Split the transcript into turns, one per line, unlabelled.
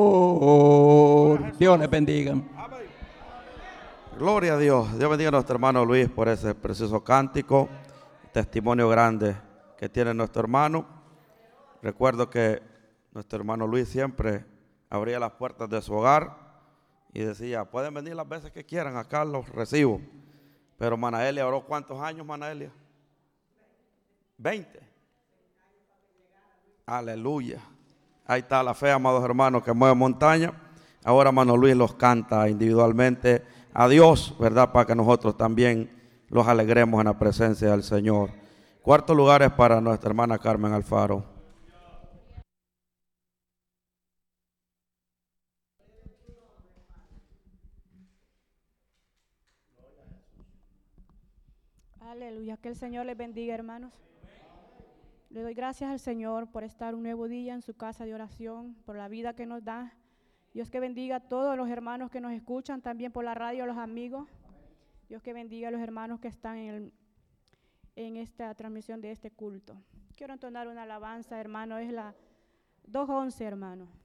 Dios les bendiga.
Gloria a Dios. Dios bendiga a nuestro hermano Luis por ese precioso cántico, testimonio grande que tiene nuestro hermano. Recuerdo que nuestro hermano Luis siempre abría las puertas de su hogar y decía, pueden venir las veces que quieran, acá los recibo. Pero Manaelia oró ¿cuántos años, Manaelia? 20. Aleluya. Ahí está la fe, amados hermanos, que mueve montaña. Ahora hermano Luis los canta individualmente a Dios, ¿verdad? Para que nosotros también los alegremos en la presencia del Señor. Cuarto lugar es para nuestra hermana Carmen Alfaro.
Aleluya, que el Señor les bendiga, hermanos. Le doy gracias al Señor por estar un nuevo día en su casa de oración, por la vida que nos da. Dios que bendiga a todos los hermanos que nos escuchan, también por la radio, a los amigos. Dios que bendiga a los hermanos que están en esta transmisión de este culto. Quiero entonar una alabanza, hermano, es la 2:11, hermano.